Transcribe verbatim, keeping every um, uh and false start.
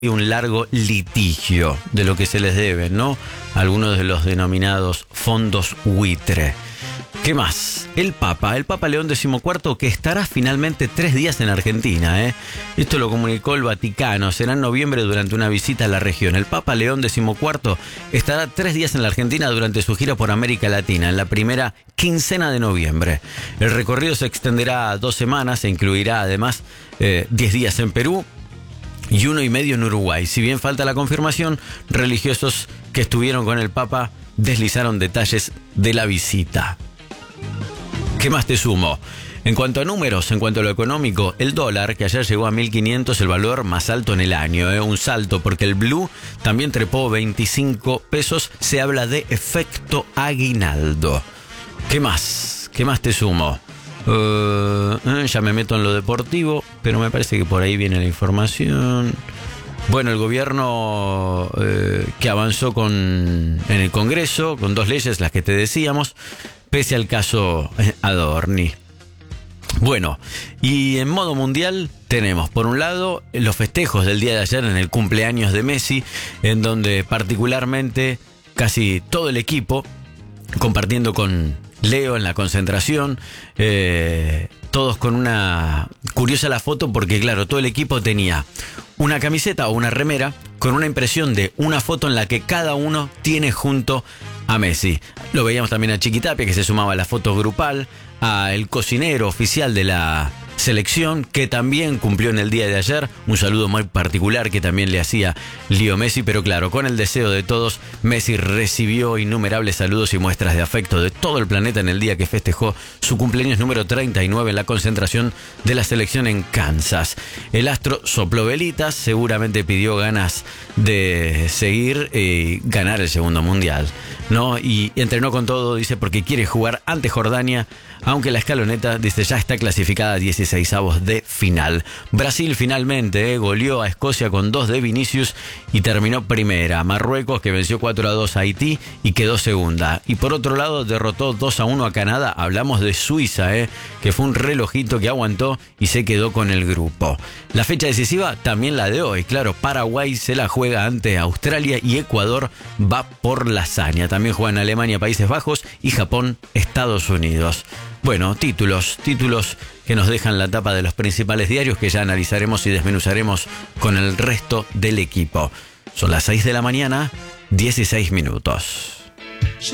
y un largo litigio de lo que se les debe, ¿no? Algunos de los denominados fondos buitre. ¿Qué más? El Papa, el Papa León decimocuarto, que estará finalmente tres días en Argentina, ¿eh? Esto lo comunicó el Vaticano, será en noviembre durante una visita a la región. El Papa León decimocuarto estará tres días en la Argentina durante su gira por América Latina, en la primera quincena de noviembre. El recorrido se extenderá a dos semanas e incluirá además eh, diez días en Perú y uno y medio en Uruguay. Si bien falta la confirmación, religiosos que estuvieron con el Papa deslizaron detalles de la visita. ¿Qué más te sumo? En cuanto a números, en cuanto a lo económico, el dólar, que ayer llegó a mil quinientos, el valor más alto en el año, ¿eh? Un salto, porque el blue también trepó veinticinco pesos. Se habla de efecto aguinaldo. ¿Qué más? ¿Qué más te sumo? Uh, eh, ya me meto en lo deportivo, pero me parece que por ahí viene la información. Bueno, el gobierno eh, que avanzó con, en el Congreso con dos leyes, las que te decíamos, pese al caso Adorni. Bueno, y en modo mundial tenemos, por un lado, los festejos del día de ayer en el cumpleaños de Messi, en donde particularmente casi todo el equipo, compartiendo con Leo en la concentración, eh, todos con una... Curiosa la foto porque, claro, todo el equipo tenía una camiseta o una remera con una impresión de una foto en la que cada uno tiene junto a Messi. Lo veíamos también a Chiquitapia, que se sumaba a la foto grupal, a el cocinero oficial de la selección, que también cumplió en el día de ayer. Un saludo muy particular que también le hacía Leo Messi, pero claro, con el deseo de todos, Messi recibió innumerables saludos y muestras de afecto de todo el planeta en el día que festejó su cumpleaños número treinta y nueve en la concentración de la selección en Kansas. El astro sopló velitas, seguramente pidió ganas de seguir y ganar el segundo mundial, ¿no? Y entrenó con todo, dice, porque quiere jugar ante Jordania, aunque la escaloneta, dice, ya está clasificada a dieciseisavos de final. Brasil finalmente eh, goleó a Escocia con dos de Vinicius y terminó primera. Marruecos, que venció cuatro a dos a Haití y quedó segunda. Y por otro lado derrotó dos a uno a Canadá. Hablamos de Suiza, eh, que fue un relojito que aguantó y se quedó con el grupo. La fecha decisiva también la de hoy. Claro, Paraguay se la juega ante Australia y Ecuador va por la hazaña. También juegan Alemania, Países Bajos y Japón, Estados Unidos. Bueno, títulos, títulos que nos dejan la tapa de los principales diarios que ya analizaremos y desmenuzaremos con el resto del equipo. Son las seis de la mañana, dieciséis minutos.